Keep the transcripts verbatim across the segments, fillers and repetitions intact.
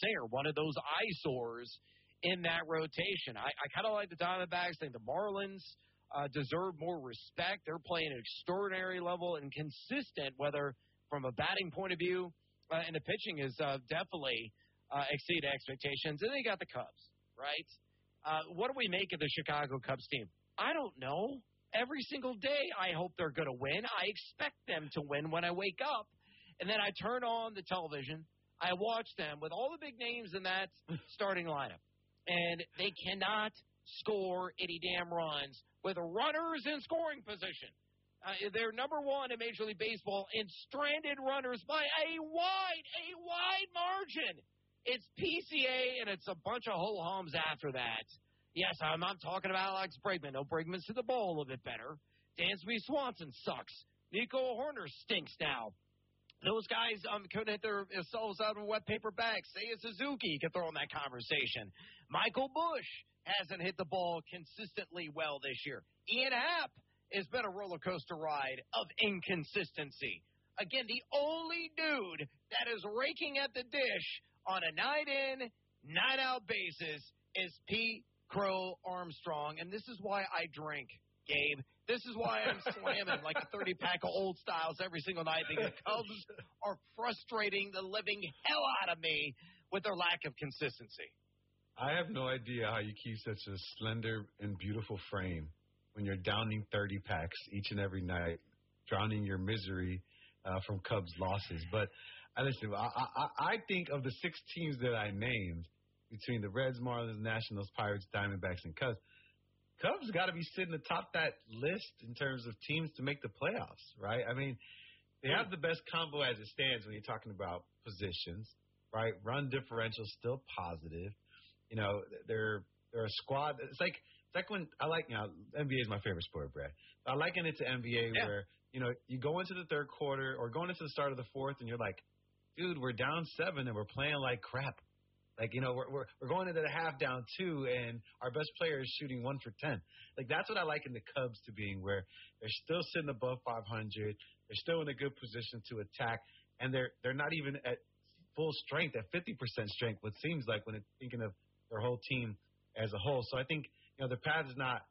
say, are one of those eyesores in that rotation. I, I kind of like the Diamondbacks. I think the Marlins uh, deserve more respect. They're playing at an extraordinary level and consistent, whether from a batting point of view, uh, and the pitching is uh, definitely uh, exceeded expectations. And then you got the Cubs, right? Uh, what do we make of the Chicago Cubs team? I don't know. Every single day I hope they're going to win. I expect them to win when I wake up. And then I turn on the television. I watch them with all the big names in that starting lineup. And they cannot score any damn runs with runners in scoring position. Uh, they're number one in Major League Baseball in stranded runners by a wide, a wide margin. It's P C A, and it's a bunch of ho-hums after that. Yes, I'm not talking about Alex Bregman. No, Bregman's to the ball a little bit better. Dansby Swanson sucks. Nico Horner stinks now. Those guys um, couldn't hit their, themselves out of wet paper bags. Seiya Suzuki could throw in that conversation. Michael Busch hasn't hit the ball consistently well this year. Ian Happ has been a roller coaster ride of inconsistency. Again, the only dude that is raking at the dish on a night-in, night-out basis is Pete Crow Armstrong, and this is why I drink, Gabe. This is why I'm slamming like a thirty-pack of Old Styles every single night, because the Cubs are frustrating the living hell out of me with their lack of consistency. I have no idea how you keep such a slender and beautiful frame when you're downing thirty packs each and every night, drowning your misery uh, from Cubs losses. But I listen, I, I, I think of the six teams that I named between the Reds, Marlins, Nationals, Pirates, Diamondbacks, and Cubs, Cubs got to be sitting atop that list in terms of teams to make the playoffs, right? I mean, they have the best combo as it stands when you're talking about positions, right? Run differential still positive. You know, they're they're a squad. It's like it's like when I like, you know, N B A is my favorite sport, Brad. I liken it to N B A yeah. where, you know, you go into the third quarter or going into the start of the fourth and you're like, dude, we're down seven and we're playing like crap. Like, you know, we're, we're we're going into the half down two, and our best player is shooting one for ten. Like, that's what I liken the Cubs to being, where they're still sitting above five hundred. They're still in a good position to attack, and they're they're not even at full strength, at fifty percent strength, what seems like when it's thinking of their whole team as a whole. So I think, you know, the path is not,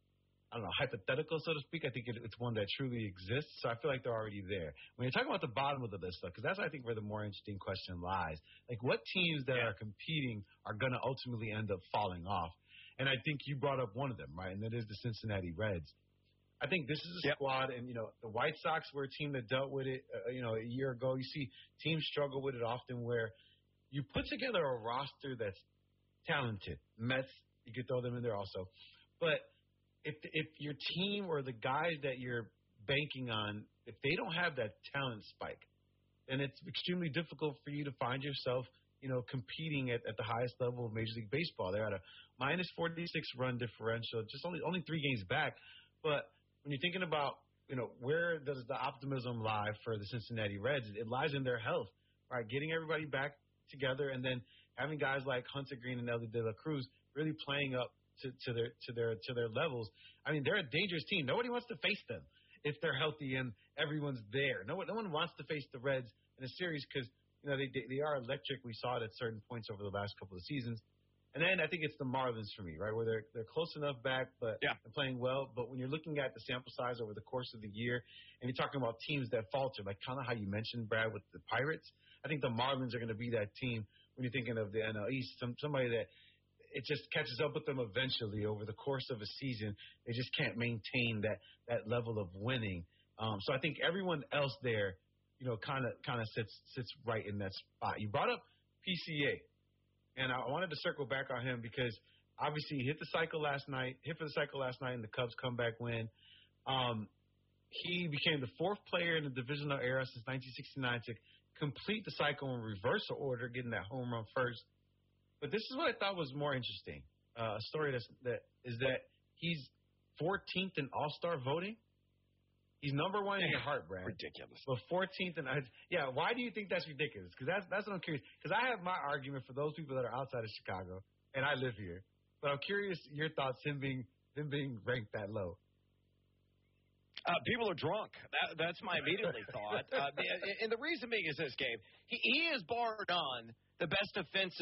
I don't know, hypothetical, so to speak. I think it, it's one that truly exists. So I feel like they're already there. When you're talking about the bottom of the list, though, because that's, I think, where the more interesting question lies. Like, what teams that yeah. are competing are going to ultimately end up falling off? And I think you brought up one of them, right? And that is the Cincinnati Reds. I think this is a yep. squad, and, you know, the White Sox were a team that dealt with it, uh, you know, a year ago. You see teams struggle with it often, where you put together a roster that's talented. Mets, you could throw them in there also. But If if your team or the guys that you're banking on, if they don't have that talent spike, then it's extremely difficult for you to find yourself, you know, competing at, at the highest level of Major League Baseball. They're at a minus forty-six run differential, just only only three games back. But when you're thinking about, you know, where does the optimism lie for the Cincinnati Reds, it lies in their health, right? Getting everybody back together, and then having guys like Hunter Green and Elly De La Cruz really playing up To, to their to their to their levels. I mean, they're a dangerous team. Nobody wants to face them if they're healthy and everyone's there. No one no one wants to face the Reds in a series because, you know, they they are electric. We saw it at certain points over the last couple of seasons. And then I think it's the Marlins for me, right, where they're they're close enough back, but yeah. they're playing well. But when you're looking at the sample size over the course of the year, and you're talking about teams that falter, like kind of how you mentioned, Brad, with the Pirates, I think the Marlins are going to be that team when you're thinking of the N L East. Some somebody that it just catches up with them eventually over the course of a season. They just can't maintain that that level of winning. Um, so I think everyone else there, you know, kind of kind of sits sits right in that spot. You brought up P C A, and I wanted to circle back on him because obviously he hit the cycle last night, hit for the cycle last night in the Cubs comeback win. Um, he became the fourth player in the divisional era since nineteen sixty-nine to complete the cycle in reversal order, getting that home run first. But this is what I thought was more interesting. Uh, a story that's, that is that he's fourteenth in All-Star voting. He's number one in your heart, Brad. Ridiculous. But fourteenth in – yeah, why do you think that's ridiculous? Because that's, that's what I'm curious. Because I have my argument for those people that are outside of Chicago, and I live here. But I'm curious your thoughts, him being, him being ranked that low. Uh, people are drunk. That, that's my immediately thought. Uh, the, and the reason being is this, Gabe. He, he is bar none the best defensive